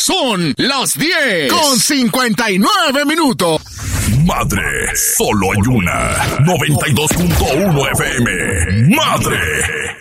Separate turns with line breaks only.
Son las 10:59.
Madre, solo hay una. 92.1 FM. Madre.